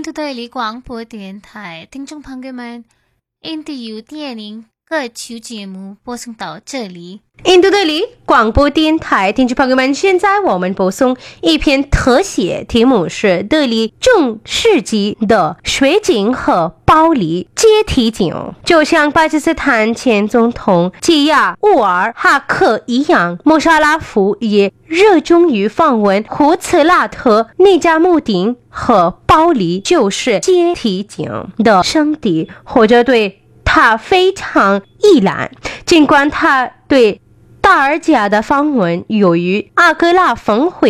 印度对立广播电台听众朋友们，印度有电影各期节目播送到这里。 印度对立广播电台听众朋友们，现在我们播送一篇特写，题目是德里中世纪的水井和包里阶梯井。就像巴基斯坦前总统吉亚乌尔哈克一样，穆沙拉夫也热衷于访问胡茨拉特、尼加穆丁和包里就是阶梯井的圣地，或者对他非常依赖。尽管他对大尔贾的访问由于阿格拉峰会